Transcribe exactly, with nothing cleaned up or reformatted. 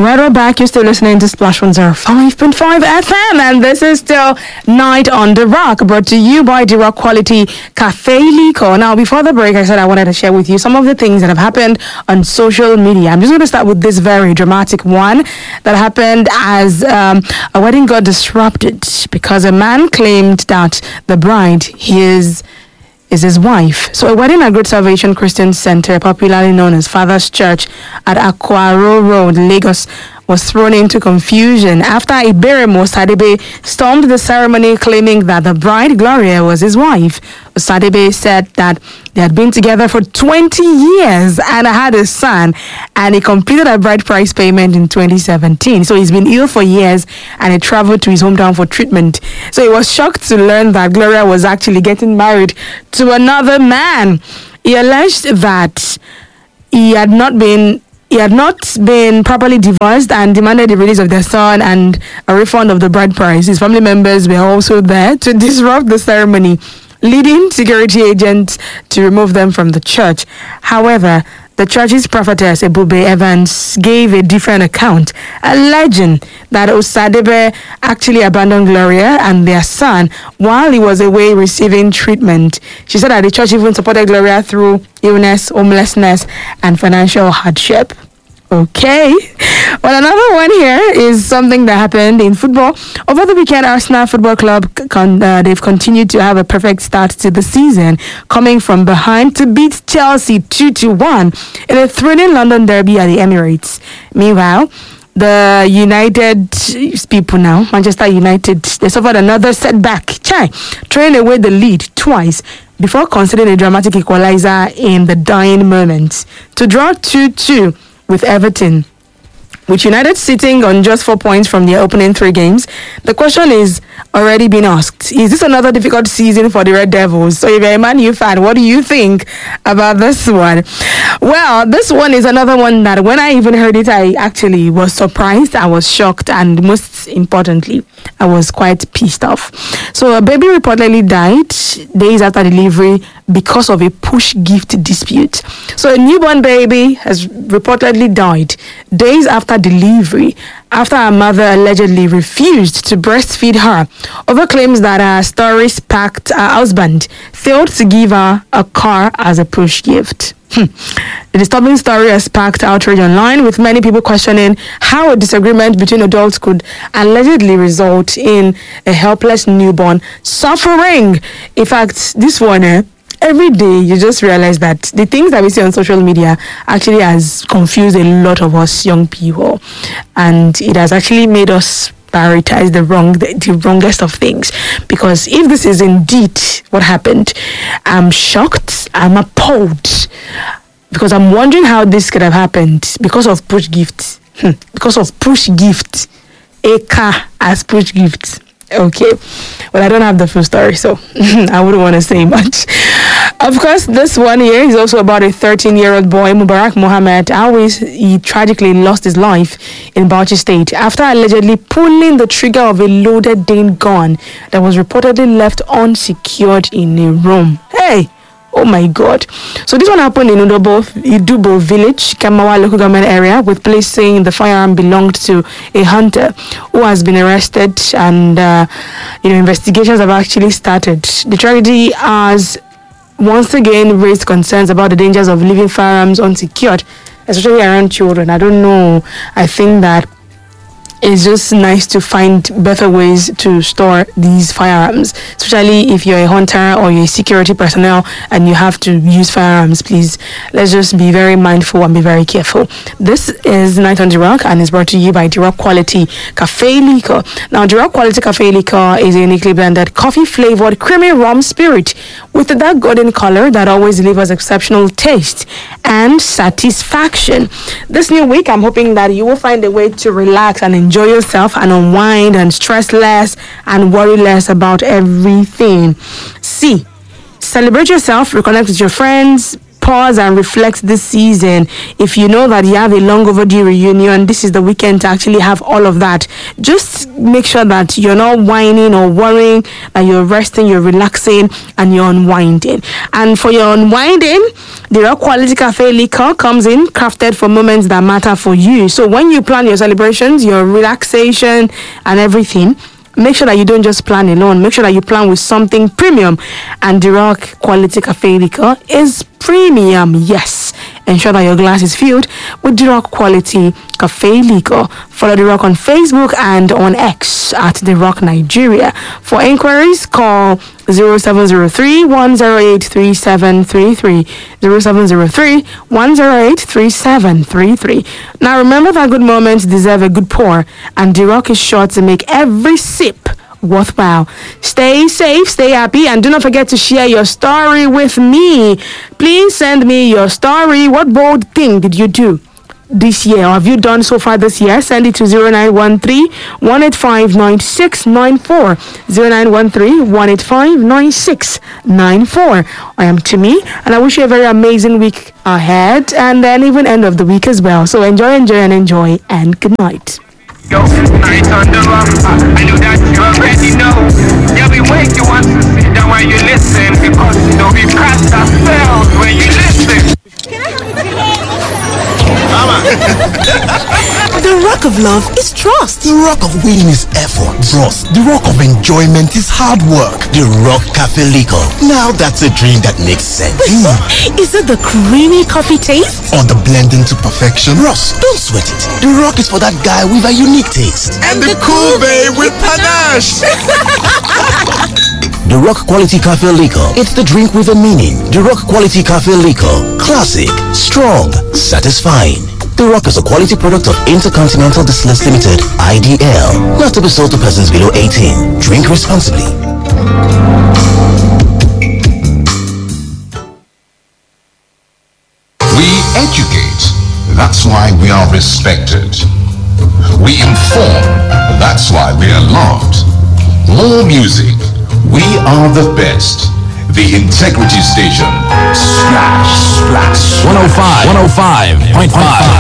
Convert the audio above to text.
Alright, we're back. You're still listening to Splash one oh five point five F M, and this is still Night on the Rock, brought to you by the Rock Quality Cafe Lico. Now, before the break, I said I wanted to share with you some of the things that have happened on social media. I'm just going to start with this very dramatic one that happened as um, a wedding got disrupted because a man claimed that the bride, his is his wife. So a wedding at Great Salvation Christian Center, popularly known as Father's Church at Aquaro Road, Lagos, was thrown into confusion after Iberemo Sadebe stormed the ceremony claiming that the bride, Gloria, was his wife. Sadebe said that they had been together for twenty years and had a son, and he completed a bride price payment in twenty seventeen. So he's been ill for years and he traveled to his hometown for treatment. So he was shocked to learn that Gloria was actually getting married to another man. He alleged that he had not been He had not been properly divorced and demanded the release of their son and a refund of the bride price. His family members were also there to disrupt the ceremony, leading security agents to remove them from the church. However, the church's prophetess, Ebube Evans, gave a different account, alleging that Osadebe actually abandoned Gloria and their son while he was away receiving treatment. She said that the church even supported Gloria through illness, homelessness, and financial hardship. Okay. Well, another one here is something that happened in football. Over the weekend, Arsenal Football Club, con- uh, they've continued to have a perfect start to the season, coming from behind to beat Chelsea two to one in a thrilling London derby at the Emirates. Meanwhile, the United people now, Manchester United, they suffered another setback, Chai, throwing away the lead twice before conceding a dramatic equalizer in the dying moments to draw two two with Everton. With United sitting on just four points from their opening three games, the question is already been asked. Is this another difficult season for the Red Devils? So if you're a Man U fan, what do you think about this one? Well, this one is another one that when I even heard it, I actually was surprised, I was shocked, and most importantly, I was quite pissed off. So a baby reportedly died days after delivery because of a push gift dispute. So a newborn baby has reportedly died days after delivery after her mother allegedly refused to breastfeed her over claims that her story-packed her husband failed to give her a car as a push gift. Hmm. The disturbing story has sparked outrage online, with many people questioning how a disagreement between adults could allegedly result in a helpless newborn suffering. In fact, this one, eh, every day you just realize that the things that we see on social media actually has confused a lot of us young people, and it has actually made us prioritize the wrong the, the wrongest of things. Because if this is indeed what happened, I'm shocked, I'm appalled, because I'm wondering how this could have happened because of push gifts. Hmm. Because of push gift, a car as push gifts. Okay, well, I don't have the full story, so I wouldn't want to say much. Of course, this one here is also about a thirteen-year-old boy, Mubarak Mohammed. Always, he tragically lost his life in Bauchi State after allegedly pulling the trigger of a loaded Dane gun that was reportedly left unsecured in a room. Hey! Oh my God. So this one happened in Udobo, Idubo village, Kamawa local government area, with police saying the firearm belonged to a hunter who has been arrested, and uh, you know, investigations have actually started. The tragedy has once again raised concerns about the dangers of leaving firearms unsecured, especially around children. I don't know. I think that it's just nice to find better ways to store these firearms, especially if you're a hunter or you're a security personnel and you have to use firearms. Please, let's just be very mindful and be very careful. This is Night on the Rock and is brought to you by the Rock Quality Cafe Lico. Now, the Rock Quality Cafe Lico is a uniquely blended coffee-flavored creamy rum spirit with a dark golden color that always delivers exceptional taste and satisfaction. This new week, I'm hoping that you will find a way to relax and enjoy yourself and unwind and stress less and worry less about everything. See, celebrate yourself, reconnect with your friends, pause and reflect this season. If you know that you have a long overdue reunion, this is the weekend to actually have all of that. Just make sure that you're not whining or worrying, that you're resting, you're relaxing, and you're unwinding. And for your unwinding, the Rock Quality Cafe liquor comes in, crafted for moments that matter for you. So when you plan your celebrations, your relaxation, and everything, make sure that you don't just plan alone. Make sure that you plan with something premium. And the Rock Quality Cafe liquor is premium, yes. Ensure that your glass is filled with the Rock Quality Cafe liquor. Follow the Rock on Facebook and on X at the Rock Nigeria. For inquiries, call zero seven zero three, one zero eight, three seven three three, zero seven zero three, one zero eight, three seven three three. Now remember that good moments deserve a good pour, and the Rock is sure to make every sip worthwhile. Stay safe, stay happy, and do not forget to share your story with me. Please send me your story. What bold thing did you do this year, or have you done so far this year? Send it to zero nine one three, one eight five, nine six nine four, zero nine one three, one eight five, nine six nine four. I am Timmy, and I wish you a very amazing week ahead, and then even end of the week as well. So enjoy, enjoy, and enjoy, and good night. Yo, night on the rock, I know that you already know. Yeah, we wake you want to sit down while you listen, because you know we cast ourselves when you listen. The rock of love is trust. The rock of winning is effort. Trust. The rock of enjoyment is hard work. The Rock Cafe liquor. Now that's a drink that makes sense. Mm. Is it the creamy coffee taste? Or the blending to perfection? Ross, don't sweat it. The Rock is for that guy with a unique taste. And, and the, the cool babe with panache. The Rock Quality Cafe liquor. It's the drink with a meaning. The Rock Quality Cafe liquor. Classic, strong, satisfying. The Rock is a quality product of Intercontinental Distillers Limited, I D L. Not to be sold to persons below eighteen. Drink responsibly. We educate. That's why we are respected. We inform. That's why we are loved. More music. We are the best. The Integrity Station. Splash, splash. one oh five, one oh five point five.